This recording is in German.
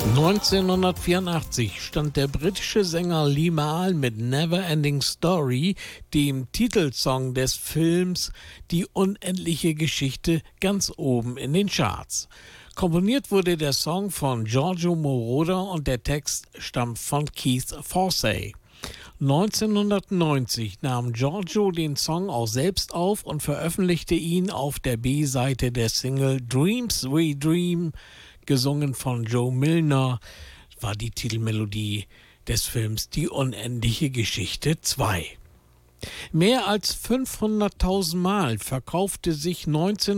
1984 stand der britische Sänger Limahl mit Never Ending Story, dem Titelsong des Films Die unendliche Geschichte, ganz oben in den Charts. Komponiert wurde der Song von Giorgio Moroder und der Text stammt von Keith Forsey. 1990 nahm Giorgio den Song auch selbst auf und veröffentlichte ihn auf der B-Seite der Single Dreams We Dream, gesungen von Joe Milner, war die Titelmelodie des Films Die unendliche Geschichte 2. Mehr als 500.000 Mal verkaufte sich